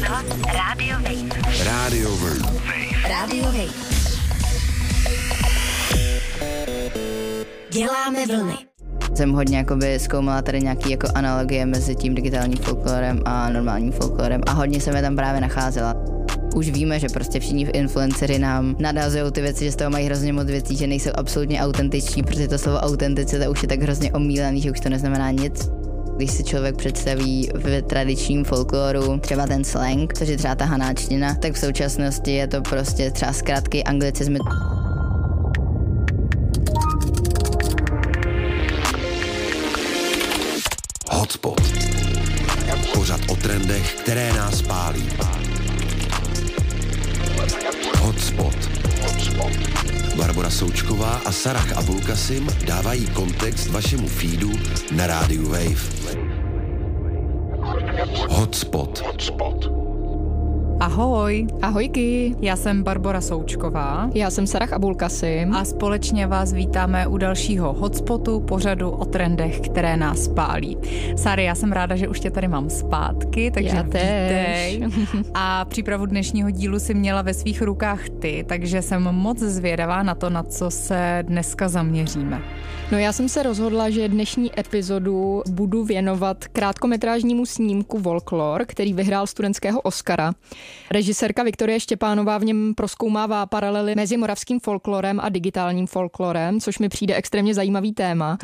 Rozhlas Radio Wave. Radio Wave. Radio Wave. Děláme vlny. Jsem hodně jakoby zkoumala tady nějaký jako analogie mezi tím digitálním folklorem a normálním folklorem a hodně jsem je tam právě nacházela. Už víme, že prostě všichni influenceři nám nadhazují ty věci, že z toho mají hrozně moc věcí, že nejsou absolutně autentiční, protože to slovo autenticita už je tak hrozně omílaný, že už to neznamená nic. Když si člověk představí v tradičním folkloru třeba ten slang, což je třeba ta hanáčtina, tak v současnosti je to prostě třeba zkrátky anglicizmy. Hotspot. Pořad o trendech, které nás pálí. Hotspot. Barbora Součková a Sarah Abulkasim dávají kontext vašemu feedu na rádiu Wave. Hotspot. Ahoj. Ahojky. Já jsem Barbora Součková. Já jsem Sarah Abulkasim. A společně vás vítáme u dalšího Hotspotu, pořadu o trendech, které nás pálí. Sary, já jsem ráda, že už tě tady mám zpátky, takže vítej. A přípravu dnešního dílu si měla ve svých rukách ty, takže jsem moc zvědavá na to, na co se dneska zaměříme. No já jsem se rozhodla, že dnešní epizodu budu věnovat krátkometrážnímu snímku Folklor, který vyhrál studentského Oscara. Režisérka Viktorie Štěpánová v něm prozkoumává paralely mezi moravským folklorem a digitálním folklorem, což mi přijde extrémně zajímavý téma.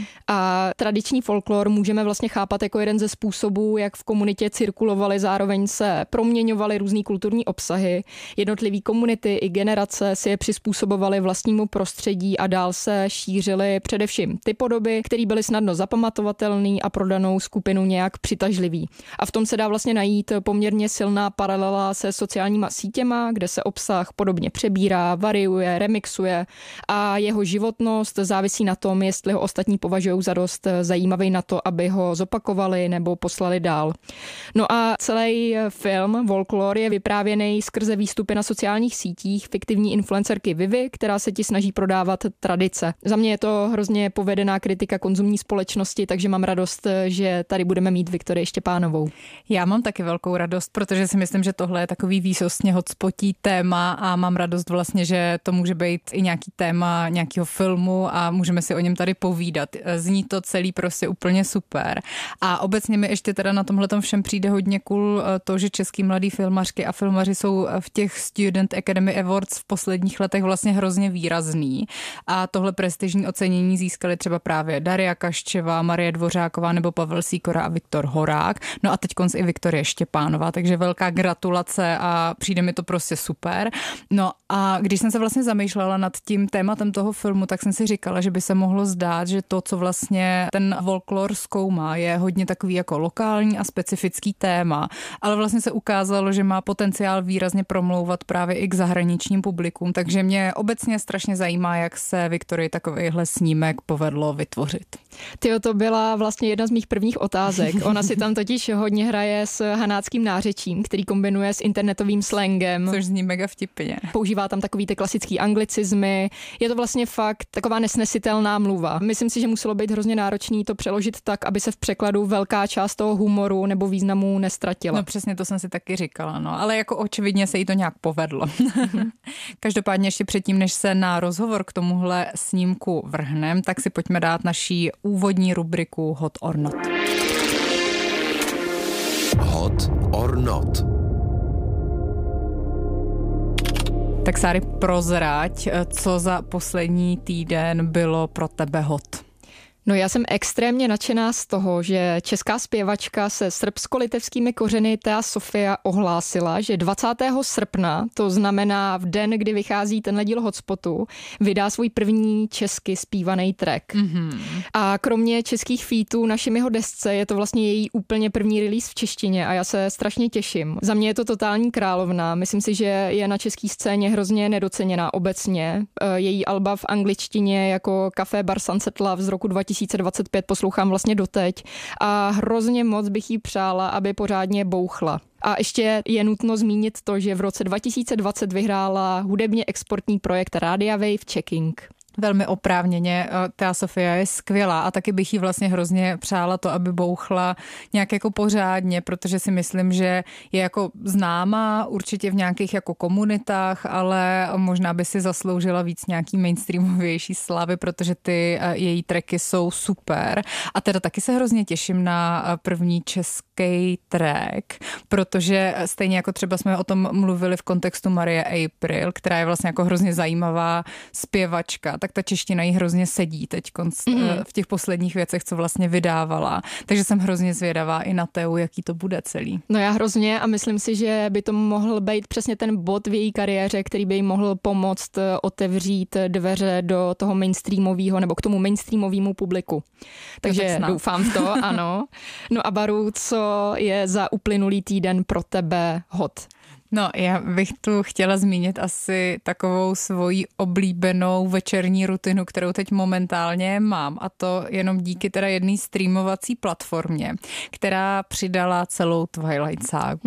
A tradiční folklor můžeme vlastně chápat jako jeden ze způsobů, jak v komunitě cirkulovaly, zároveň se proměňovaly různý kulturní obsahy. Jednotlivý komunity i generace si je přizpůsobovaly vlastnímu prostředí a dál se šířily především ty podoby, které byly snadno zapamatovatelné a pro danou skupinu nějak přitažlivý. A v tom se dá vlastně najít poměrně silná paralela se sociálníma sítěma, kde se obsah podobně přebírá, variuje, remixuje a jeho životnost závisí na tom, jestli ho ostatní považují za dost zajímavý na to, aby ho zopakovali nebo poslali dál. No a celý film Folklor je vyprávěný skrze výstupy na sociálních sítích fiktivní influencerky Vivy, která se ti snaží prodávat tradice. Za mě je to hrozně povedená kritika konzumní společnosti, takže mám radost, že tady budeme mít Viktorii Štěpánovou. Já mám taky velkou radost, protože si myslím, že tohle je takový výsostně hotspotí téma a mám radost vlastně, že to může být i nějaký téma nějakého filmu a můžeme si o něm tady povídat. Zní to celý prostě úplně super. A obecně mi ještě teda na tomhletom všem přijde hodně cool to, že český mladý filmařky a filmaři jsou v těch Student Academy Awards v posledních letech vlastně hrozně výrazný. A tohle prestižní ocenění získali třeba právě Daria Kaščeva, Marie Dvořáková nebo Pavel Sýkora a Viktor Horák. No a teďkonc i Viktorie Štěpánová, takže velká gratulace a přijde mi to prostě super. No a když jsem se vlastně zamýšlela nad tím tématem toho filmu, tak jsem si říkala, že by se mohlo zdát, že to, co vlastně ten folklor zkoumá, je hodně takový jako lokální a specifický téma, ale vlastně se ukázalo, že má potenciál výrazně promlouvat právě i k zahraničním publikům, takže mě obecně strašně zajímá, jak se Viktorii takovýhle snímek povedlo vytvořit. Tyjo, to byla vlastně jedna z mých prvních otázek. Ona si tam totiž hodně hraje s hanáckým nářečím, který kombinuje s internetovým slangem. Což zní mega vtipně. Používá tam takový ty klasický anglicizmy. Je to vlastně fakt taková nesnesitelná mluva. Myslím si, že muselo být hrozně náročný to přeložit tak, aby se v překladu velká část toho humoru nebo významu nestratila. No přesně, to jsem si taky říkala, no, ale jako očividně se jí to nějak povedlo. Každopádně ještě předtím, než se na rozhovor k tomuhle snímku vrhnem, tak si pojďme dát naší úvodní rubriku Hot or Not. Hot or Not. Tak Sáry, prozrať, co za poslední týden bylo pro tebe hot. No já jsem extrémně nadšená z toho, že česká zpěvačka se srbsko-litevskými kořeny Thea Sofia ohlásila, že 20. srpna, to znamená v den, kdy vychází tenhle díl Hotspotu, vydá svůj první česky zpívaný track. Mm-hmm. A kromě českých featů na Šimiho desce je to vlastně její úplně první release v češtině a já se strašně těším. Za mě je to totální královna. Myslím si, že je na české scéně hrozně nedoceněná obecně. Její alba v angličtině jako Café Bar Sunset Love z roku 2025 poslouchám vlastně doteď a hrozně moc bych jí přála, aby pořádně bouchla. A ještě je nutno zmínit to, že v roce 2020 vyhrála hudebně exportní projekt Radia Wave Checking. Velmi oprávněně. Ta Sofia je skvělá a taky bych jí vlastně hrozně přála to, aby bouchla nějak jako pořádně, protože si myslím, že je jako známá určitě v nějakých jako komunitách, ale možná by si zasloužila víc nějaký mainstreamovější slávy, protože ty její tracky jsou super. A teda taky se hrozně těším na první český track, protože stejně jako třeba jsme o tom mluvili v kontextu Marie April, která je vlastně jako hrozně zajímavá zpěvačka, tak ta čeština jí hrozně sedí teď v těch posledních věcech, co vlastně vydávala. Takže jsem hrozně zvědavá i na Teu, jaký to bude celý. No já hrozně a myslím si, že by to mohl být přesně ten bod v její kariéře, který by jí mohl pomoct otevřít dveře do toho mainstreamového nebo k tomu mainstreamovému publiku. Takže doufám v to, ano. No a Baru, co je za uplynulý týden pro tebe hot? No, já bych tu chtěla zmínit asi takovou svoji oblíbenou večerní rutinu, kterou teď momentálně mám, a to jenom díky teda jedné streamovací platformě, která přidala celou Twilight ságu.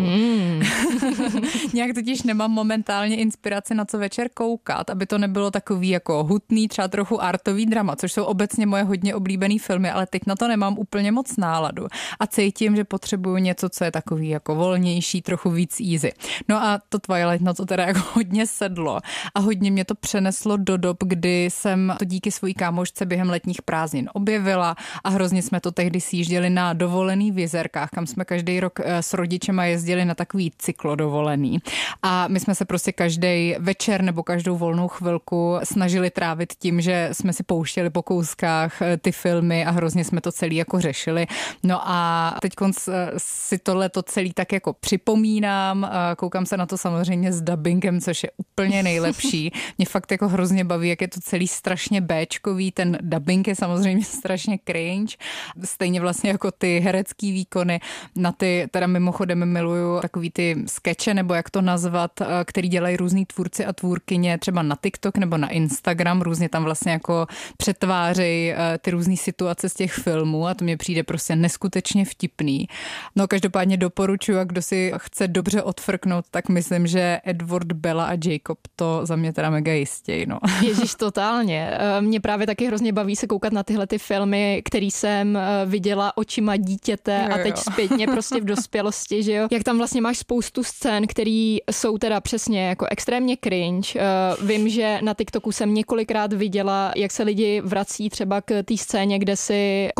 Nějak totiž nemám momentálně inspiraci na co večer koukat, aby to nebylo takový jako hutný, třeba trochu artový drama, což jsou obecně moje hodně oblíbený filmy, ale teď na to nemám úplně moc náladu a cítím, že potřebuju něco, co je takový jako volnější, trochu víc easy. No a to Twilight, no to teda jako hodně sedlo a hodně mě to přeneslo do dob, kdy jsem to díky svojí kámošce během letních prázdnin objevila a hrozně jsme to tehdy sjížděli na dovolený v Jezerkách, kam jsme každý rok s rodičema jezdili na takový cyklodovolený. A my jsme se prostě každý večer nebo každou volnou chvilku snažili trávit tím, že jsme si pouštěli po kouskách ty filmy a hrozně jsme to celý jako řešili. No a teď si tohleto celý tak jako připomínám, koukám se na to samozřejmě s dubbingem, což je úplně nejlepší. Mě fakt jako hrozně baví, jak je to celý strašně béčkový, ten dubbing je samozřejmě strašně cringe, stejně vlastně jako ty herecký výkony. Na ty teda mimochodem miluju takový ty skeče, nebo jak to nazvat, který dělají různý tvůrci a tvůrkyně třeba na TikTok nebo na Instagram, různě tam vlastně jako přetvářejí ty různý situace z těch filmů a to mě přijde prostě neskutečně vtipný. No každopádně doporučuji, a kdo si chce dobře odfrknout, tak myslím, že Edward, Bella a Jacob to za mě teda mega jistěj, no. Ježíš, totálně. Mě právě taky hrozně baví se koukat na tyhle ty filmy, který jsem viděla očima dítěte a teď zpětně prostě v dospělosti, že jo. Jak tam vlastně máš spoustu scén, které jsou teda přesně jako extrémně cringe. Vím, že na TikToku jsem několikrát viděla, jak se lidi vrací třeba k té scéně, kde si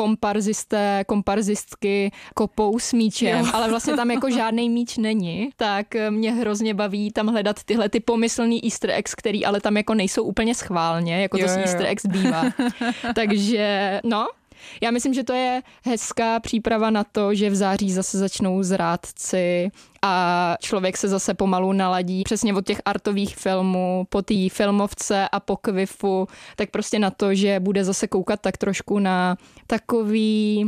komparzistky kopou s míčem, ale vlastně tam jako žádný míč není, tak mě hrozně baví tam hledat tyhle ty pomyslný easter eggs, který ale tam jako nejsou úplně schválně, jako to z easter eggs bývá. Takže no, já myslím, že to je hezká příprava na to, že v září zase začnou Zrádci a člověk se zase pomalu naladí přesně od těch artových filmů, po té filmovce a po Kvifu, tak prostě na to, že bude zase koukat tak trošku na takový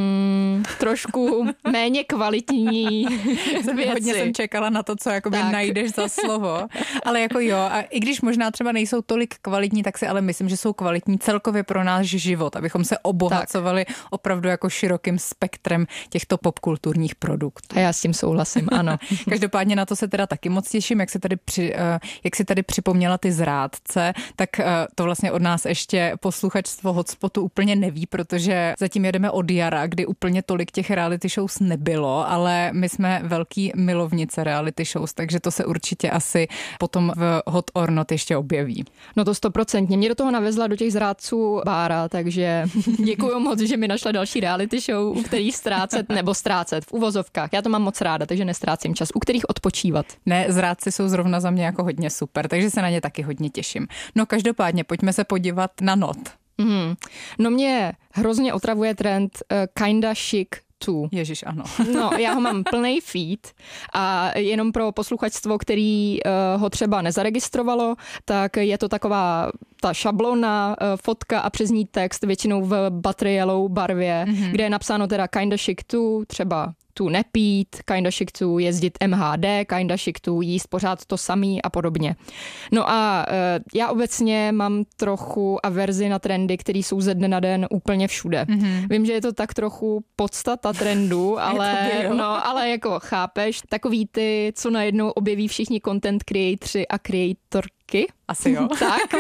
trošku méně kvalitní věci. Hodně jsem čekala na to, co jakoby najdeš za slovo, ale jako jo, a i když možná třeba nejsou tolik kvalitní, tak si ale myslím, že jsou kvalitní celkově pro náš život, abychom se obohacovali opravdu jako širokým spektrem těchto popkulturních produktů. A já s tím souhlasím, ano. Každopádně na to se teda taky moc těším, jak si tady připomněla ty Zrádce, tak to vlastně od nás ještě posluchačstvo Hotspotu úplně neví, protože zatím jedeme od jara, kdy úplně tolik těch reality shows nebylo, ale my jsme velký milovnice reality shows, takže to se určitě asi potom v Hot or Not ještě objeví. No to 100%. Mě do toho navezla do těch Zrádců Bára, takže děkuju moc, že mi našla další reality show, u kterých ztrácet v uvozovkách. Já to mám moc ráda, takže nestrácím čas, u kterých odpočívat. Ne, Zrádci jsou zrovna za mě jako hodně super, takže se na ně taky hodně těším. No každopádně pojďme se podívat na Not. No mě hrozně otravuje trend kinda chic. Ježiš, ano. No, já ho mám plnej feed a jenom pro posluchačstvo, který ho třeba nezaregistrovalo, tak je to taková ta šablona, fotka a přes ní text, většinou v butter yellow barvě, kde je napsáno teda kinda chic to, třeba tu nepít, kinda chic to jezdit MHD, kinda chic to jíst pořád to samý a podobně. No a já obecně mám trochu averzi na trendy, které jsou ze dne na den úplně všude. Vím, že je to tak trochu podstata trendu, ale jako chápeš, takový ty, co najednou objeví všichni content creatoři a creatorky, Asi jo. Tak.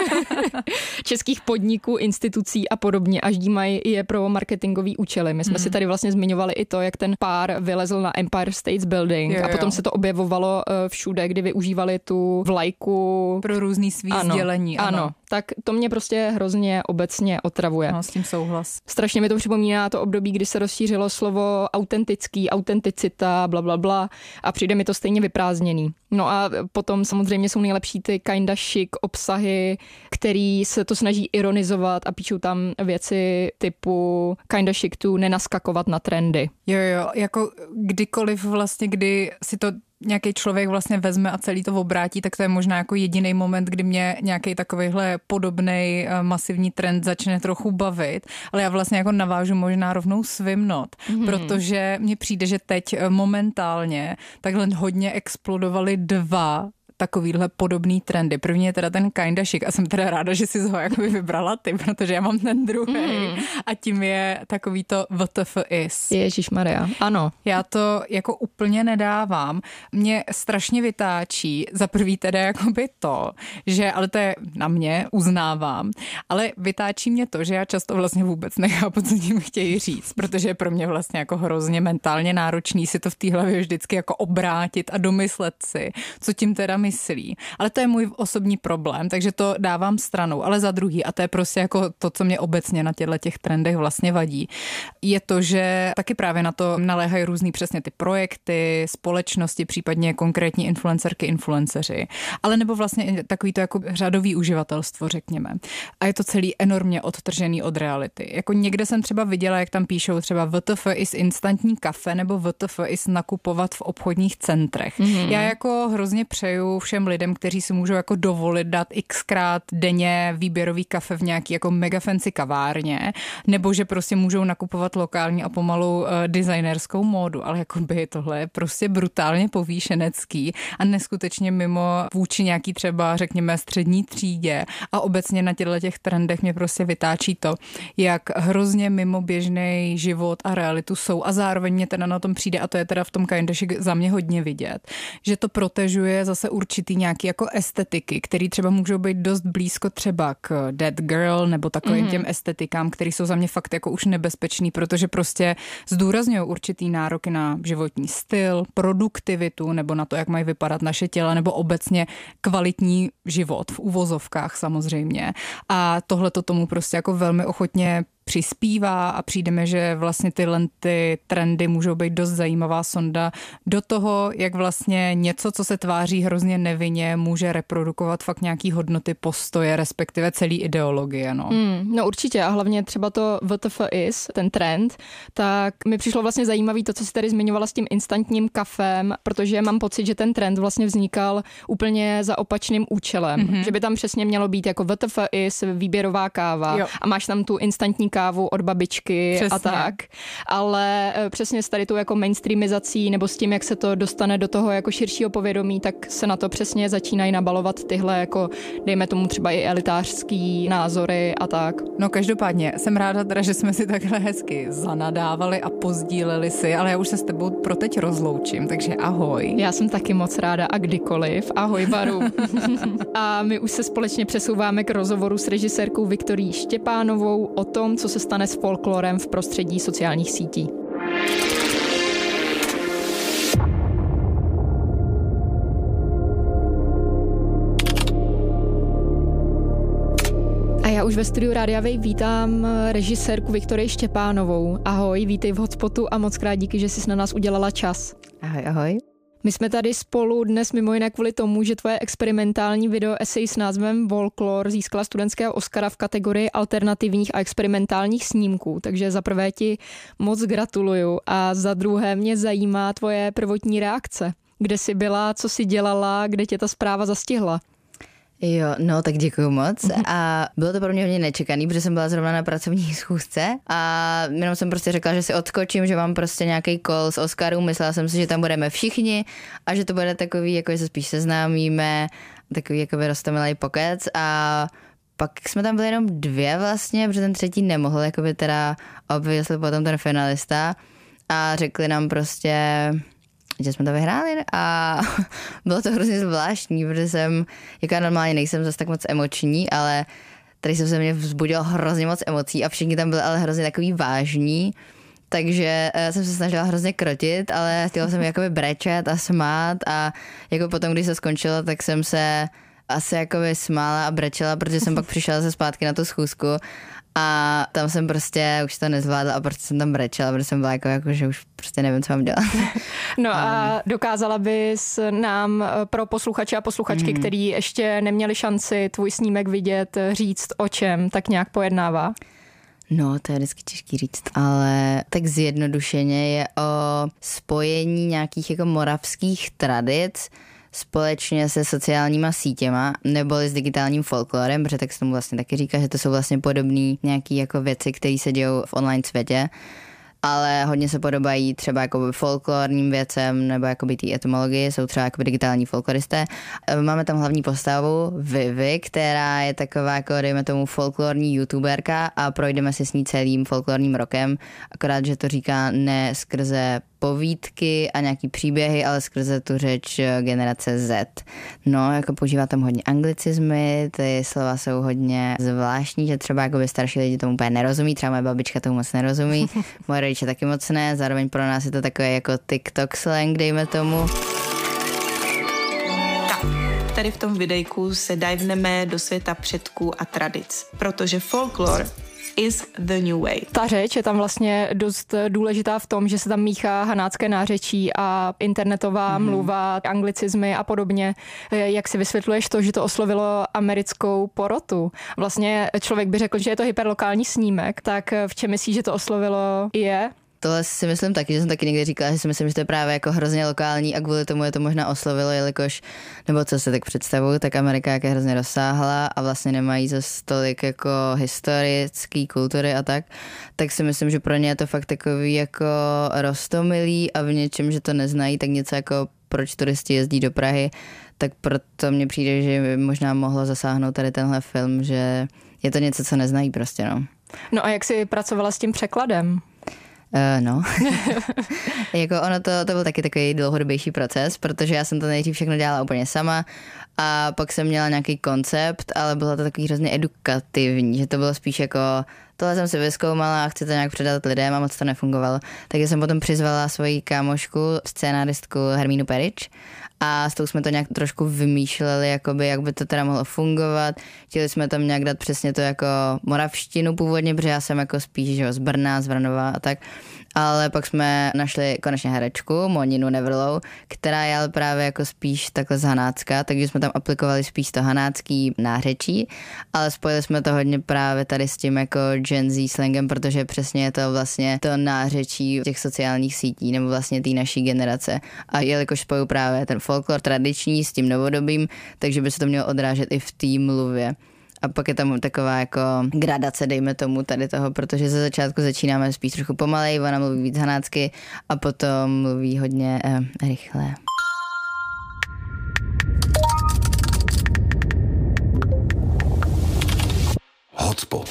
Českých podniků, institucí a podobně, až dímají je pro marketingový účely. My jsme si tady vlastně zmiňovali i to, jak ten pár vylezl na Empire State Building a potom se to objevovalo všude, kdy využívali tu vlajku. Pro různý svý sdělení. Ano. Tak to mě prostě hrozně obecně otravuje. No, s tím souhlas. Strašně mi to připomíná to období, kdy se rozšířilo slovo autentický, autenticita, blablabla a přijde mi to stejně vyprázdněný. No a potom samozřejmě jsou nejlepší ty kinda chic obsahy, který se to snaží ironizovat a píšou tam věci typu kinda chic tu nenaskakovat na trendy. Jo, jako kdykoliv vlastně, kdy si to nějaký člověk vlastně vezme a celý to obrátí, tak to je možná jako jediný moment, kdy mě nějaký takovýhle podobnej masivní trend začne trochu bavit, ale já vlastně jako navážu možná rovnou swimnot, protože mně přijde, že teď momentálně takhle hodně explodovaly dva takovýhle podobný trendy. První je teda ten kinda chic a jsem teda ráda, že jsi ho jakoby vybrala ty, protože já mám ten druhý a tím je takový to WTF is. Ježišmarja, ano. Já to jako úplně nedávám. Mě strašně vytáčí za prvý teda jakoby to, že, ale to je na mě, uznávám, ale vytáčí mě to, že já často vlastně vůbec nechápu, co tím chtějí říct, protože je pro mě vlastně jako hrozně mentálně náročný si to v té hlavě vždycky jako obrátit a domyslet si, co tím teda myslí. Ale to je můj osobní problém, takže to dávám stranou. Ale za druhý, a to je prostě jako to, co mě obecně na těch trendech vlastně vadí, je to, že taky právě na to naléhají různý přesně ty projekty, společnosti, případně konkrétní influencerky, influenceři. Ale nebo vlastně takový to jako řadový uživatelstvo, řekněme. A je to celý enormně odtržený od reality. Jako někde jsem třeba viděla, jak tam píšou třeba WTF is instantní kafe nebo WTF is nakupovat v obchodních centrech. Já jako hrozně přeju všem lidem, kteří si můžou jako dovolit dát xkrát denně výběrový kafe v nějaký jako mega fancy kavárně, nebo že prostě můžou nakupovat lokální a pomalu designerskou módu, ale jakoby tohle je prostě brutálně povýšenecký a neskutečně mimo vůči nějaký třeba, řekněme, střední třídě a obecně na těch trendech mě prostě vytáčí to, jak hrozně mimo běžný život a realitu jsou a zároveň mě teda na tom přijde, a to je teda v tom kinda chic za mě hodně vidět, že to protežuje zase určitý nějaký jako estetiky, který třeba můžou být dost blízko třeba k Dead Girl nebo takovým těm estetikám, který jsou za mě fakt jako už nebezpečný, protože prostě zdůrazňují určitý nároky na životní styl, produktivitu nebo na to, jak mají vypadat naše těla nebo obecně kvalitní život v uvozovkách samozřejmě. A tohle to tomu prostě jako velmi ochotně přispívá a přijdeme, že vlastně ty trendy můžou být dost zajímavá sonda do toho, jak vlastně něco, co se tváří hrozně nevinně, může reprodukovat fakt nějaký hodnoty, postoje, respektive celý ideologie. No. No určitě a hlavně třeba to WTF is, ten trend, tak mi přišlo vlastně zajímavý to, co jsi tady zmiňovala s tím instantním kafem, protože mám pocit, že ten trend vlastně vznikal úplně za opačným účelem. Že by tam přesně mělo být jako WTF is výběrová káva a máš tam tu instantní kávu od babičky a tak. Ale přesně s tady tou jako mainstreamizací nebo s tím, jak se to dostane do toho jako širšího povědomí, tak se na to přesně začínají nabalovat tyhle jako dejme tomu třeba i elitářský názory a tak. No každopádně jsem ráda teda, že jsme si takhle hezky zanadávali a pozdíleli si, ale já už se s tebou pro teď rozloučím, takže ahoj. Já jsem taky moc ráda a kdykoliv. Ahoj Baru. A my už se společně přesouváme k rozhovoru s režisérkou Viktorií Štěpánovou o tom, co se stane s folklorem v prostředí sociálních sítí. A já už ve studiu Rádia Wave vítám režisérku Viktorii Štěpánovou. Ahoj, vítej v Hotspotu a moc krát díky, že jsi na nás udělala čas. Ahoj, ahoj. My jsme tady spolu dnes mimo jiné kvůli tomu, že tvoje experimentální video esej s názvem Folklor získala studentského Oscara v kategorii alternativních a experimentálních snímků. Takže za prvé ti moc gratuluju a za druhé mě zajímá tvoje prvotní reakce. Kde jsi byla, co jsi dělala, kde tě ta zpráva zastihla? Jo, no tak děkuju moc a bylo to pro mě hodně nečekaný, protože jsem byla zrovna na pracovní schůzce a jenom jsem prostě řekla, že si odskočím, že mám prostě nějaký call s Oscarů, myslela jsem si, že tam budeme všichni a že to bude takový, jako že se spíš seznámíme, takový jakoby roztomilej pokec a pak jsme tam byli jenom 2 vlastně, protože ten třetí nemohl, jakoby teda obvykle potom ten finalista a řekli nám prostě, že jsme to vyhráli a bylo to hrozně zvláštní, protože jsem, jako normálně nejsem zase tak moc emoční, ale tady jsem se mě vzbudil hrozně moc emocí a všichni tam byli ale hrozně takový vážní, takže jsem se snažila hrozně krotit, ale chtěla jsem jakoby brečet a smát a jako potom, když se skončilo, tak jsem se asi jakoby smála a brečela, protože jsem pak přišla zase zpátky na tu schůzku a tam jsem prostě už to nezvládla a prostě jsem tam brečela, protože jsem byla jako že už prostě nevím, co mám dělat. No a dokázala bys nám pro posluchače a posluchačky, který ještě neměli šanci tvůj snímek vidět, říct o čem tak nějak pojednává? No, to je vždycky těžký říct, ale tak zjednodušeně je o spojení nějakých jako moravských tradic společně se sociálníma sítěma neboli s digitálním folklorem, protože tak se tomu vlastně taky říká, že to jsou vlastně podobné nějaké jako věci, které se dějou v online světě, ale hodně se podobají třeba jakoby folklorním věcem nebo jakoby té etymologii, jsou třeba jakoby digitální folkloristé. Máme tam hlavní postavu Vivi, která je taková jako dejme tomu folklorní youtuberka a projdeme si s ní celým folklorním rokem, akorát, že to říká ne skrze povídky a nějaký příběhy, ale skrze tu řeč generace Z. No, jako používá tam hodně anglicizmy, ty slova jsou hodně zvláštní, že třeba jakoby starší lidi tomu úplně nerozumí, třeba moje babička tomu moc nerozumí, moje rodiče taky moc ne, zároveň pro nás je to takové jako TikTok slang, dejme tomu. Tady v tom videjku se diveneme do světa předků a tradic, protože folklor is the new way. Ta řeč je tam vlastně dost důležitá v tom, že se tam míchá hanácké nářečí a internetová mluva, anglicizmy a podobně. Jak si vysvětluješ to, že to oslovilo americkou porotu? Vlastně člověk by řekl, že je to hyperlokální snímek, tak v čem myslíš, že to oslovilo je? Tohle si myslím taky, že jsem taky někdy říkala, že si myslím, že to je právě jako hrozně lokální a kvůli tomu je to možná oslovilo, jelikož, nebo co se tak představuju, tak Amerika jak je hrozně rozsáhlá a vlastně nemají zase tolik jako historický kultury a tak si myslím, že pro ně je to fakt takový jako roztomilý a v něčem, že to neznají, tak něco jako proč turisti jezdí do Prahy, tak proto mně přijde, že možná mohlo zasáhnout tady tenhle film, že je to něco, co neznají prostě, no. No a jak jsi pracovala s tím překladem? No, jako ono to byl taky takový dlouhodobější proces, protože já jsem to nejdřív všechno dělala úplně sama a pak jsem měla nějaký koncept, ale bylo to takový hrozně edukativní, že to bylo spíš jako tohle jsem si vyzkoumala a chci to nějak předat lidem a moc to nefungovalo. Takže jsem potom přizvala svoji kámošku, scénáristku Hermínu Perič a s tou jsme to nějak trošku vymýšleli, jakoby, jak by to teda mohlo fungovat. Chtěli jsme tam nějak dát přesně to jako moravštinu původně, protože já jsem jako spíš že z Brna, z Vranova a tak. Ale pak jsme našli konečně herečku, Moninu Neverlou, která je ale právě jako spíš takhle z Hanácka, takže jsme tam aplikovali spíš to hanácký nářečí, ale spojili jsme to hodně právě tady s tím jako Gen Z slangem, protože přesně je to vlastně to nářečí těch sociálních sítí nebo vlastně té naší generace. A jelikož spoju právě ten folklor tradiční s tím novodobým, takže by se to mělo odrážet i v té mluvě. A pak je tam taková jako gradace, dejme tomu tady toho, protože ze začátku začínáme spíš trochu pomalej, ona mluví víc hanácky a potom mluví hodně rychle. Hotspot.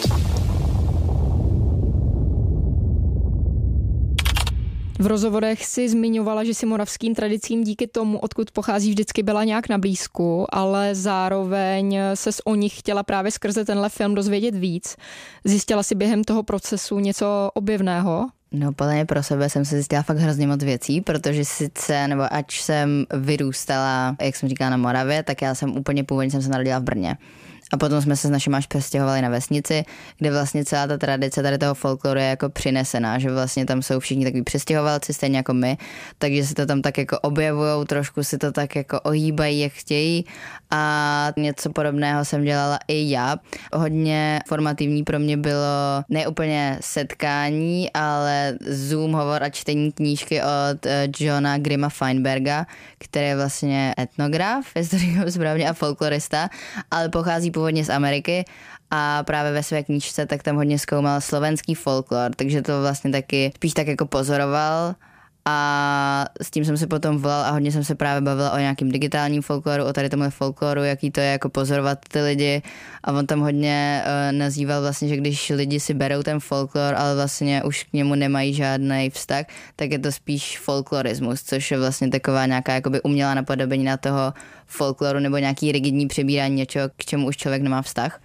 V rozhovorech si zmiňovala, že si moravským tradicím díky tomu, odkud pochází, vždycky byla nějak na blízku, ale zároveň ses o nich chtěla právě skrze tenhle film dozvědět víc. Zjistila si během toho procesu něco objevného? No, podle mě pro sebe jsem se zjistila fakt hrozně moc věcí, protože sice, nebo ač jsem vyrůstala, jak jsem říkala, na Moravě, tak já jsem úplně původně jsem se narodila v Brně. A potom jsme se s našimi až přestěhovali na vesnici, kde vlastně celá ta tradice tady toho folkloru je jako přinesená, že vlastně tam jsou všichni takový přestěhovalci, stejně jako my, takže si to tam tak jako objevujou, trošku si to tak jako ohýbají, jak chtějí a něco podobného jsem dělala i já. Hodně formativní pro mě bylo ne úplně setkání, ale Zoom hovor a čtení knížky od Johna Grima Feinberga, který je vlastně etnograf, jestli to říkám správně, a folklorista, ale pochází původně z Ameriky a právě ve své knížce tak tam hodně zkoumal slovenský folklor, takže to vlastně taky spíš tak jako pozoroval A s tím jsem se potom volal a hodně jsem se právě bavila o nějakým digitálním folkloru, o tady tomhle folkloru, jaký to je jako pozorovat ty lidi. A on tam hodně nazýval vlastně, že když lidi si berou ten folklor, ale vlastně už k němu nemají žádný vztah, tak je to spíš folklorismus, což je vlastně taková nějaká jakoby umělá napodobení na toho folkloru nebo nějaký rigidní přebírání něčeho, k čemu už člověk nemá vztah.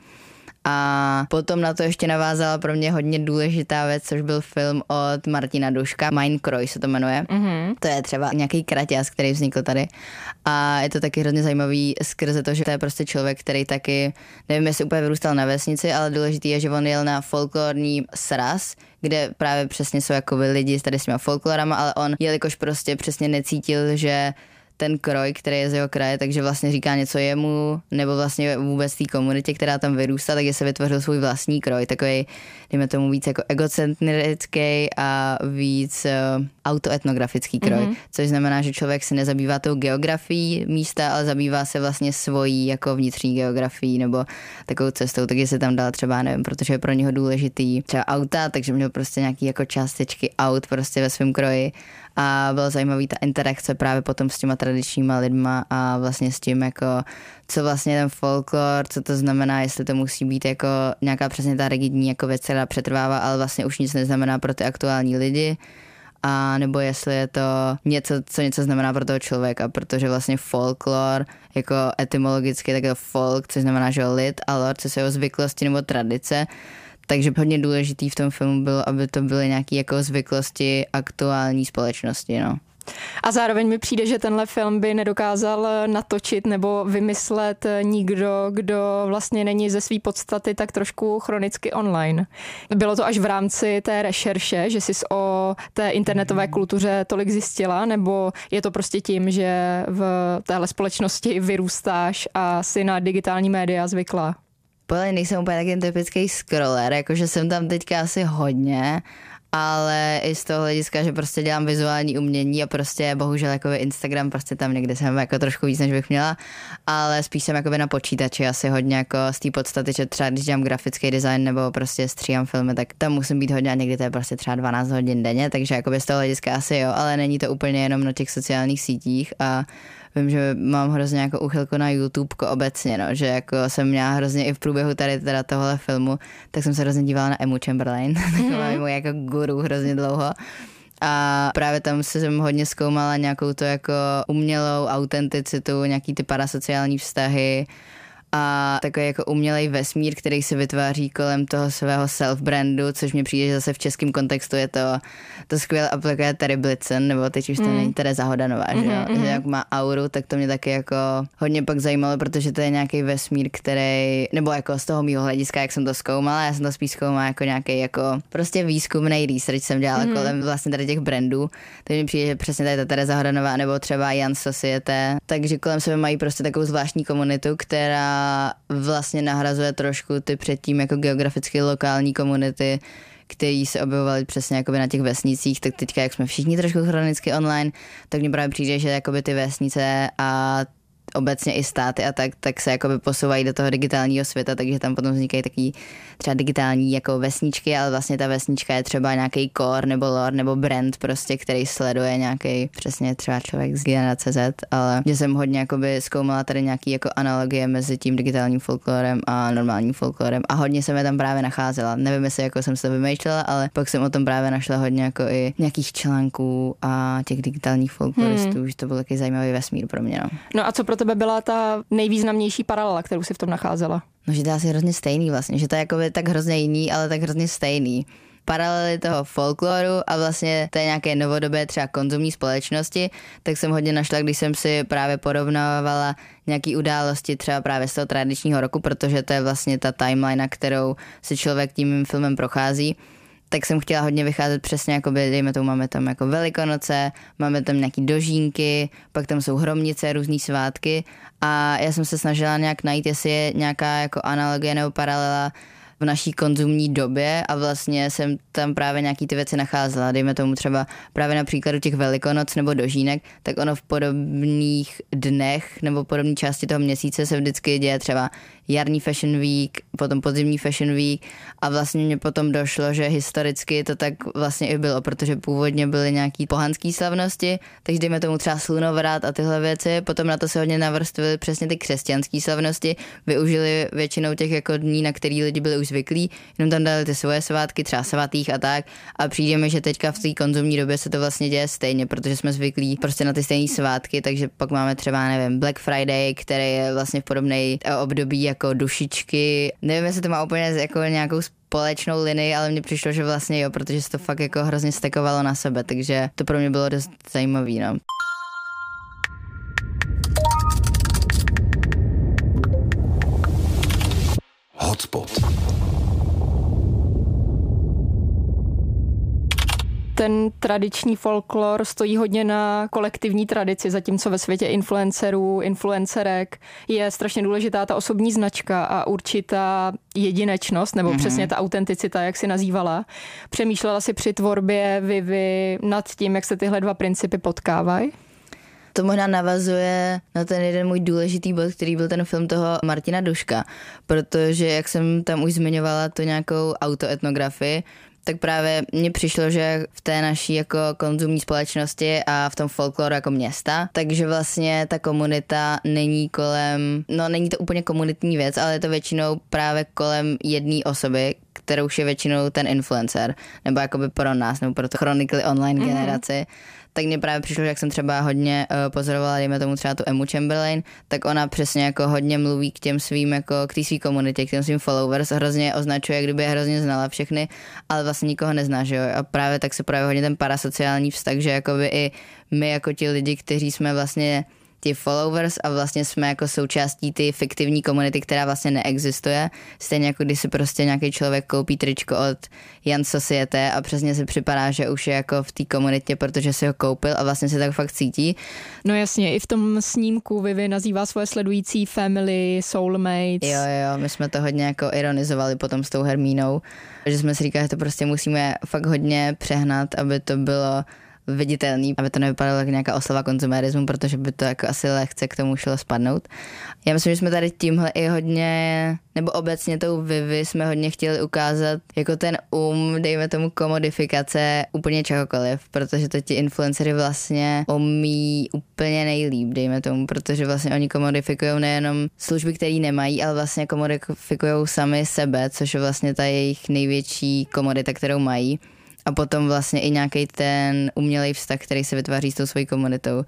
A potom na to ještě navázala pro mě hodně důležitá věc, což byl film od Martina Duška, Mein Kroj se to jmenuje. Mm-hmm. To je třeba nějaký kraťas, který vznikl tady. A je to taky hrozně zajímavý skrze to, že to je prostě člověk, který taky, nevím, jestli úplně vyrůstal na vesnici, ale důležitý je, že on jel na folklorní sraz, kde právě přesně jsou jako lidi tady s těma folklorama, ale on, jelikož prostě přesně necítil, že ten kroj, který je z jeho kraje, takže vlastně říká něco jemu, nebo vlastně vůbec té komunitě, která tam vyrůstá, takže se vytvořil svůj vlastní kroj, takový, dejme tomu víc jako egocentrický a víc autoetnografický kroj, což znamená, že člověk se nezabývá tou geografií místa, ale zabývá se vlastně svojí jako vnitřní geografií nebo takovou cestou, takže se tam dal třeba, nevím, protože je pro něho důležitý třeba auta, takže měl prostě nějaký jako částečky aut prostě ve svém kroji. A bylo zajímavý ta interakce právě potom s těma tradičníma lidma a vlastně s tím jako, co vlastně ten folklor, co to znamená, jestli to musí být jako nějaká přesně ta rigidní jako věc, která přetrvává, ale vlastně už nic neznamená pro ty aktuální lidi, a nebo jestli je to něco, co něco znamená pro toho člověka, protože vlastně folklor jako etymologicky tak je folk, což znamená, že lid, a lore, co jsou jeho zvyklosti nebo tradice. Takže hodně důležitý v tom filmu bylo, aby to byly nějaké jako zvyklosti aktuální společnosti, no. A zároveň mi přijde, že tenhle film by nedokázal natočit nebo vymyslet nikdo, kdo vlastně není ze své podstaty tak trošku chronicky online. Bylo to až v rámci té rešerše, že jsi o té internetové kultuře tolik zjistila, nebo je to prostě tím, že v téhle společnosti vyrůstáš a jsi na digitální média zvyklá? Podle nejsem úplně taky typický scroller, jakože jsem tam teďka asi hodně, ale i z toho hlediska, že prostě dělám vizuální umění a prostě bohužel jako Instagram prostě tam někde jsem jako trošku víc, než bych měla, ale spíš jsem jako na počítači asi hodně jako z té podstaty, že třeba když dělám grafický design nebo prostě stříhám filmy, tak tam musím být hodně a někdy to je prostě třeba 12 hodin denně, takže jako z toho hlediska asi jo, ale není to úplně jenom na těch sociálních sítích a vím, že mám hrozně jako úchylku na YouTube obecně, no, že jako jsem měla hrozně i v průběhu tady teda tohle filmu, tak jsem se hrozně dívala na Emmu Chamberlain, taková můj jako guru hrozně dlouho. A právě tam jsem hodně zkoumala nějakou to jako umělou autenticitu, nějaký ty parasociální vztahy a takový jako umělej vesmír, který se vytváří kolem toho svého self-brandu, což mě přijde, že zase v českém kontextu je to skvěle aplikuje Terry Blitzen, nebo teď už to není Tereza Hodanová, že jak má auru, tak to mě taky jako hodně pak zajímalo, protože to je nějaký vesmír, který, nebo jako z toho mýho hlediska, jak jsem to zkoumala, já jsem to spíš zkoumala jako nějaký jako prostě výzkumný research jsem dělala kolem vlastně tady těch brandů, takže mi přijde, že přesně tady ta Tereza Hodanová, nebo třeba Jan Society, takže kolem sebe mají prostě takovou zvláštní komunitu, která vlastně nahrazuje trošku ty předtím jako geograficky lokální komunity, který se objevovaly přesně jakoby na těch vesnicích, tak teďka, jak jsme všichni trošku chronicky online, tak mně právě přijde, že jakoby ty vesnice a obecně i státy a tak se jakoby posouvají do toho digitálního světa, takže tam potom vznikají taky třeba digitální jako vesničky, ale vlastně ta vesnička je třeba nějaký core nebo lore nebo brand prostě, který sleduje nějaký přesně třeba člověk z generace Z, ale že jsem hodně jakoby zkoumala tady nějaký jako analogie mezi tím digitálním folklorem a normálním folklorem a hodně jsem je tam právě nacházela. Nevím, jestli jako jsem se to vymýšlela, ale pak jsem o tom právě našla hodně jako i nějakých článků a těch digitálních folkloristů, že to byl taky zajímavý vesmír pro mě. No a co pro tebe byla ta nejvýznamnější paralela, kterou si v tom nacházela? No, že to je asi hrozně stejný vlastně, že to je jako tak hrozně jiný, ale tak hrozně stejný. Paralely toho folkloru a vlastně té nějaké novodobé třeba konzumní společnosti, tak jsem hodně našla, když jsem si právě porovnávala nějaký události třeba právě z toho tradičního roku, protože to je vlastně ta timeline, kterou si člověk tím filmem prochází. Tak jsem chtěla hodně vycházet přesně, jakoby, dejme tomu, máme tam jako Velikonoce, máme tam nějaký dožínky, pak tam jsou hromnice, různý svátky a já jsem se snažila nějak najít, jestli je nějaká jako analogie nebo paralela v naší konzumní době a vlastně jsem tam právě nějaký ty věci nacházela. Dejme tomu třeba právě na příkladu těch Velikonoc nebo dožínek, tak ono v podobných dnech nebo podobné části toho měsíce se vždycky děje třeba jarní Fashion Week, potom podzimní Fashion Week a vlastně mě potom došlo, že historicky to tak vlastně i bylo, protože původně byly nějaký pohanský slavnosti, takže dejme tomu třeba slunovrat a tyhle věci, potom na to se hodně navrstvily přesně ty křesťanské slavnosti, využili většinou těch jako dní, na který lidi byli už zvyklí, jenom tam dali ty svoje svátky, třeba svatých a tak a přijde mi, že teďka v té konzumní době se to vlastně děje stejně, protože jsme zvyklí prostě na ty stejné svátky, takže pak máme třeba, nevím, Black Friday, který je vlastně v podobné období jako dušičky. Nevím, jestli to má úplně jako nějakou společnou linii, ale mně přišlo, že vlastně jo, protože se to fakt jako hrozně stekovalo na sebe, takže to pro mě bylo dost zajímavý, no. Hotspot. Ten tradiční folklor stojí hodně na kolektivní tradici, zatímco ve světě influencerů, influencerek je strašně důležitá ta osobní značka a určitá jedinečnost, nebo přesně ta autenticita, jak si nazývala. Přemýšlela si při tvorbě Vivy nad tím, jak se tyhle dva principy potkávají? To možná navazuje na ten jeden můj důležitý bod, který byl ten film toho Martina Duška, protože jak jsem tam už zmiňovala tu nějakou autoetnografii, tak právě mně přišlo, že v té naší jako konzumní společnosti a v tom folkloru jako města, takže vlastně ta komunita není kolem, no není to úplně komunitní věc, ale je to většinou právě kolem jedné osoby, kterou už je většinou ten influencer, nebo jakoby pro nás, nebo pro to chronically online generaci. Tak mně právě přišlo, že jak jsem třeba hodně pozorovala, dejme tomu třeba tu Emmu Chamberlain, tak ona přesně jako hodně mluví k těm svým, jako k té svý komunitě, k těm svým followers, hrozně označuje, kdyby je hrozně znala všechny, ale vlastně nikoho nezná, že jo. A právě tak se projevuje hodně ten parasociální vztah, že jakoby i my jako ti lidi, kteří jsme vlastně ti followers a vlastně jsme jako součástí ty fiktivní komunity, která vlastně neexistuje. Stejně jako když si prostě nějaký člověk koupí tričko od Jan Societe a přesně si připadá, že už je jako v té komunitě, protože si ho koupil a vlastně se tak fakt cítí. No jasně, i v tom snímku Vivi nazývá svoje sledující family, soulmates. Jo, my jsme to hodně jako ironizovali potom s tou Hermínou, že jsme si říkali, že to prostě musíme fakt hodně přehnat, aby to bylo viditelný, aby to nevypadalo jako nějaká oslava konzumerismu, protože by to jako asi lehce k tomu šlo spadnout. Já myslím, že jsme tady tímhle i hodně, nebo obecně tou Vivi jsme hodně chtěli ukázat jako ten dejme tomu komodifikace úplně čehokoliv, protože to ti influencery vlastně umí úplně nejlíp, dejme tomu, protože vlastně oni komodifikují nejenom služby, které nemají, ale vlastně komodifikují sami sebe, což je vlastně ta jejich největší komodita, kterou mají. A potom vlastně i nějaký ten umělej vztah, který se vytváří s tou svojí komunitou.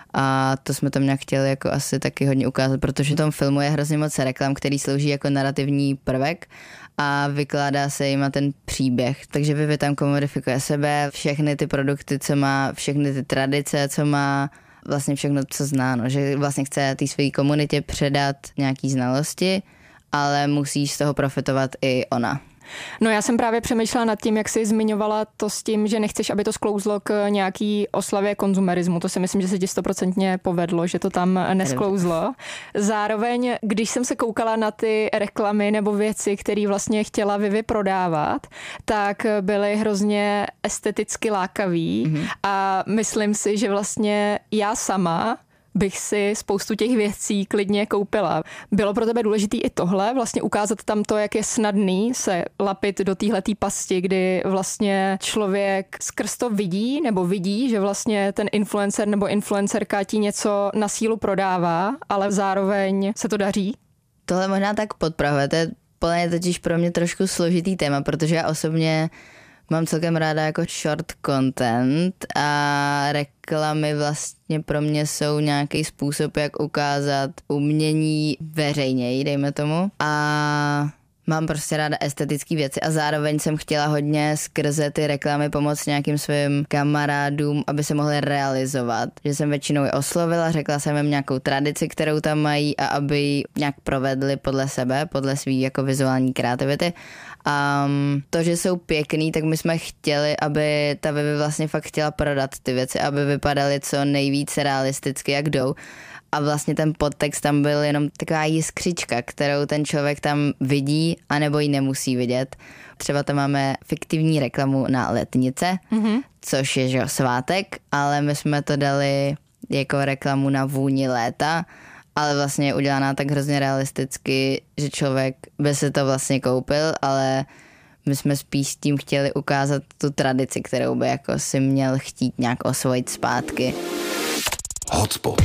A to jsme tam nějak chtěli jako asi taky hodně ukázat, protože v tom filmu je hrozně moc reklam, který slouží jako narrativní prvek a vykládá se jim ten příběh. Takže Vivi tam komodifikuje sebe, všechny ty produkty, co má, všechny ty tradice, co má, vlastně všechno, co zná, no, že vlastně chce té své komunitě předat nějaký znalosti, ale musí z toho profitovat i ona. No já jsem právě přemýšlela nad tím, jak jsi zmiňovala to s tím, že nechceš, aby to sklouzlo k nějaký oslavě konzumerismu. To si myslím, že se ti 100% povedlo, že to tam nesklouzlo. Zároveň, když jsem se koukala na ty reklamy nebo věci, které vlastně chtěla Vivi prodávat, tak byly hrozně esteticky lákavý a myslím si, že vlastně já sama bych si spoustu těch věcí klidně koupila. Bylo pro tebe důležitý i tohle, vlastně ukázat tam to, jak je snadný se lapit do téhletý pasti, kdy vlastně člověk skrz to vidí, nebo vidí, že vlastně ten influencer nebo influencerka ti něco na sílu prodává, ale zároveň se to daří? Tohle možná tak podpravuje, to je plně totiž pro mě trošku složitý téma, protože já osobně mám celkem ráda jako short content a reklamy vlastně pro mě jsou nějaký způsob, jak ukázat umění veřejněji, dejme tomu. A mám prostě ráda estetické věci a zároveň jsem chtěla hodně skrze ty reklamy pomoct nějakým svým kamarádům, aby se mohli realizovat. Že jsem většinou je oslovila, řekla jsem jim nějakou tradici, kterou tam mají a aby ji nějak provedli podle sebe, podle svý jako vizuální kreativity. A to, že jsou pěkný, tak my jsme chtěli, aby ta Vivi vlastně fakt chtěla prodat ty věci, aby vypadaly co nejvíce realisticky, jak jdou. A vlastně ten podtext tam byl jenom taková jiskřička, kterou ten člověk tam vidí, anebo ji nemusí vidět. Třeba tam máme fiktivní reklamu na letnice, což je že svátek, ale my jsme to dali jako reklamu na vůni léta ale vlastně je udělaná tak hrozně realisticky, že člověk by si to vlastně koupil, ale my jsme spíš s tím chtěli ukázat tu tradici, kterou by jako si měl chtít nějak osvojit zpátky. Hotspot.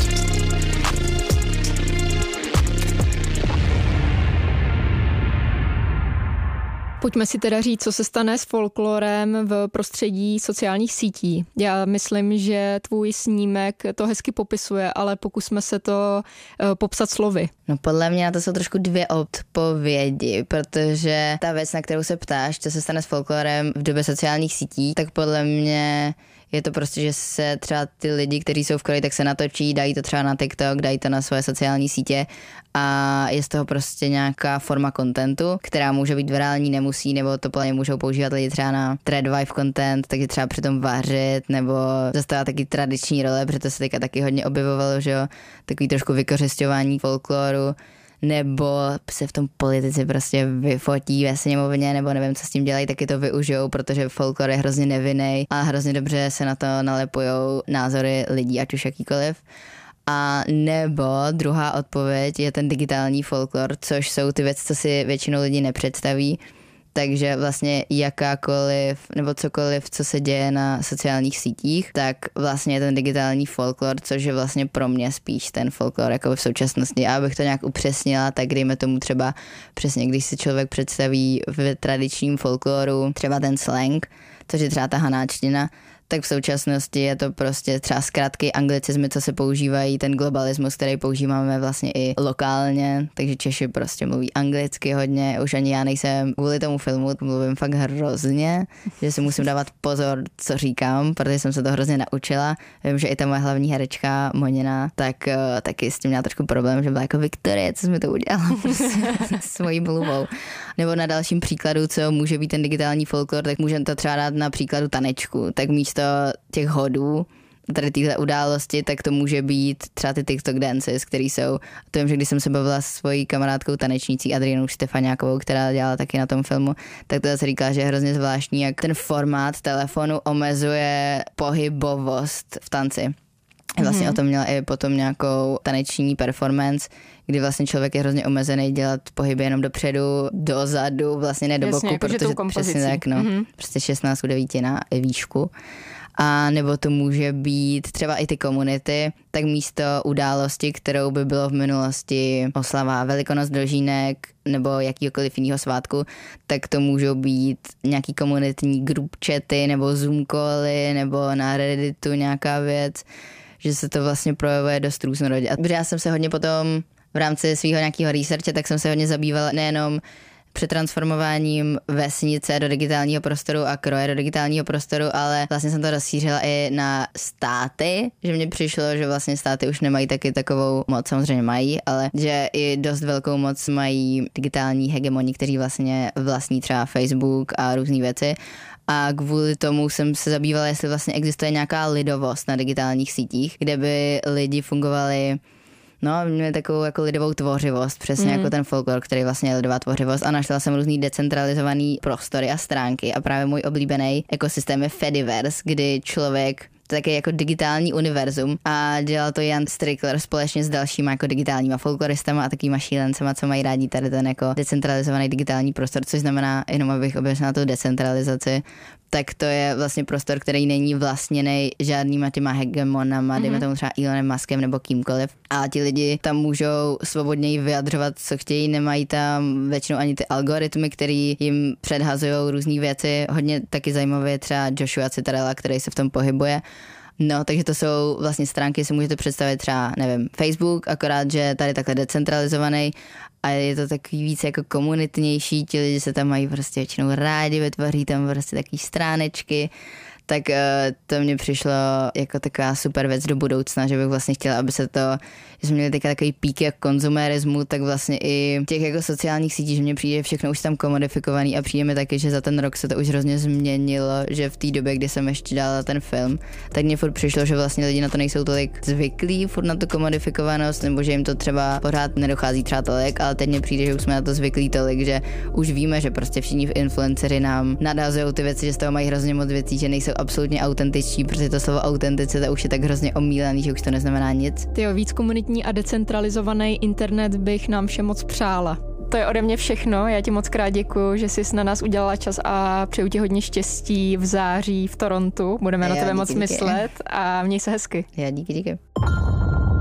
Pojďme si teda říct, co se stane s folklorem v prostředí sociálních sítí. Já myslím, že tvůj snímek to hezky popisuje, ale pokusme se to popsat slovy. No podle mě na to jsou trošku dvě odpovědi, protože ta věc, na kterou se ptáš, co se stane s folklorem v době sociálních sítí, tak podle mě je to prostě, že se třeba ty lidi, kteří jsou v koleji, tak se natočí, dají to třeba na TikTok, dají to na svoje sociální sítě a je z toho prostě nějaká forma kontentu, která může být virální, nemusí, nebo to plně můžou používat lidi třeba na threadvive content, takže třeba přitom vařit, nebo zastávat taky tradiční role, protože se teďka taky hodně objevovalo, že jo, takový trošku vykořisťování folkloru, nebo se v tom politici prostě vyfotí ve sněmovně, nebo nevím, co s tím dělají, taky to využijou, protože folklor je hrozně nevinnej a hrozně dobře se na to nalepujou názory lidí, ať už jakýkoliv. A nebo druhá odpověď je ten digitální folklor, což jsou ty věci, co si většinou lidi nepředstaví. Takže vlastně jakákoliv nebo cokoliv, co se děje na sociálních sítích, tak vlastně je ten digitální folklor, což je vlastně pro mě spíš ten folklor jako v současnosti. A abych to nějak upřesnila, tak dejme tomu třeba přesně, když si člověk představí v tradičním folkloru třeba ten slang, což je třeba ta hanáčtina, tak v současnosti je to prostě třeba zkratky, anglicizmy, co se používají, ten globalismus, který používáme vlastně i lokálně, takže Češi prostě mluví anglicky hodně, už ani já nejsem kvůli tomu filmu, mluvím fakt hrozně, že si musím dávat pozor, co říkám, protože jsem se to hrozně naučila. Vím, že i ta moje hlavní herečka Monina, tak taky s tím měla trošku problém, že byla jako Viktorie, co jsi mi to udělala prostě s mojí mluvou. Nebo na dalším příkladu, co může být ten digitální folklor, tak můžeme to třeba dát na příkladu tanečku, tak místo těch hodů, tady téhle události, tak to může být třeba ty TikTok dances, který jsou, to vím, že když jsem se bavila s svojí kamarádkou tanečnící Adrianou Štefáňákovou, která dělala taky na tom filmu, tak to zase říkala, že je hrozně zvláštní, jak ten formát telefonu omezuje pohybovost v tanci. Vlastně o tom měla i potom nějakou taneční performance, kdy vlastně člověk je hrozně omezený dělat pohyby jenom dopředu, dozadu, vlastně ne do boku, jako protože přesně tak, no, prostě 16:9 na výšku. A nebo to může být třeba i ty komunity, tak místo události, kterou by bylo v minulosti oslava Velikonoc, Dožínek nebo jakýkoliv jiného svátku, tak to můžou být nějaký komunitní group chaty nebo Zoom cally nebo na Redditu nějaká věc, že se to vlastně projevuje dost různorodě. Protože já jsem se hodně potom v rámci svého nějakého researche, tak jsem se hodně zabývala nejenom přetransformováním vesnice do digitálního prostoru a kroje do digitálního prostoru, ale vlastně jsem to rozšířila i na státy, že mně přišlo, že vlastně státy už nemají taky takovou moc, samozřejmě mají, ale že i dost velkou moc mají digitální hegemoni, kteří vlastně vlastní třeba Facebook a různé věci. A kvůli tomu jsem se zabývala, jestli vlastně existuje nějaká lidovost na digitálních sítích, kde by lidi fungovali, no, měli takovou jako lidovou tvořivost, přesně jako ten folklor, který vlastně je lidová tvořivost, a našla jsem různý decentralizovaný prostory a stránky a právě můj oblíbený ekosystém je Fediverse, kdy člověk to je jako digitální univerzum a dělal to Jan Strickler společně s dalšíma jako digitálníma folkloristama a takýma šílencema, co mají rádi tady ten jako decentralizovaný digitální prostor, což znamená, jenom abych objasnila tu decentralizaci, tak to je vlastně prostor, který není vlastněný žádnýma těma hegemonama, dejme tomu třeba Elonem Muskem nebo kýmkoliv. A ti lidi tam můžou svobodněji vyjadřovat, co chtějí, nemají tam většinou ani ty algoritmy, který jim předhazují různé věci. Hodně taky zajímavé je třeba Joshua Citarella, který se v tom pohybuje. No, takže to jsou vlastně stránky, si můžete představit třeba, nevím, Facebook, akorát, že tady takhle decentralizovaný a je to takový víc jako komunitnější, ti lidi se tam mají prostě většinou rádi, vytvoří tam prostě takový stránečky, tak to mně přišlo jako taková super věc do budoucna, že bych vlastně chtěla, aby se to, že jsme měli teďka takový pík jak konzumerismu, tak vlastně i těch jako sociálních sítí, že mně přijde všechno už tam komodifikovaný a přijde mi taky, že za ten rok se to už hrozně změnilo, že v té době, kdy jsem ještě dělala ten film, tak mně furt přišlo, že vlastně lidi na to nejsou tolik zvyklí, furt na tu komodifikovanost, nebo že jim to třeba pořád nedochází třeba tolik, ale teď mně přijde, že už jsme na to zvyklí tolik, že už víme, že prostě všichni influenceři nám nadazují ty věci, že z toho mají hrozně moc věcí, že nejsou absolutně autentičtí, protože to slovo autenticita už je tak hrozně omílený, že už to neznamená nic. Tyjo, víc komunitní a decentralizovaný internet bych nám všem moc přála. To je ode mě všechno, já ti moc krát děkuju, že jsi na nás udělala čas a přeju ti hodně štěstí v září v Torontu. Budeme na tebe moc myslet a měj se hezky. Já díky.